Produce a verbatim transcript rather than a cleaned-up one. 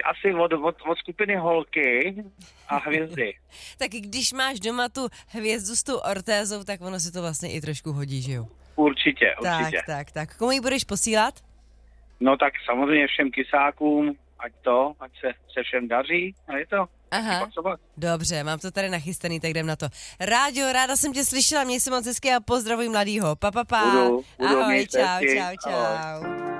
asi od, od, od skupiny Holky a Hvězdy. Tak když máš doma tu hvězdu s tou ortézou, tak ono se to vlastně i trošku hodí, že jo? Určitě, určitě. Tak, tak, tak. Komu ji budeš posílat? No tak samozřejmě všem kysákům, ať to, ať se, se všem daří, a je to. Aha, dobře, mám to tady nachystaný, tak jdem na to. Ráďo, ráda jsem tě slyšela, měj se moc hezky a pozdravuj mladýho. Pa, pa, pa. Budu, budu, ahoj, čau, hezky. čau, čau. Ahoj.